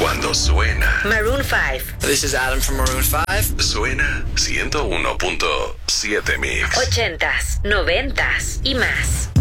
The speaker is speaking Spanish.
Cuando suena. Maroon 5. This is Adam from Maroon 5. Suena 101.7 Mix. 80s, 90s y más.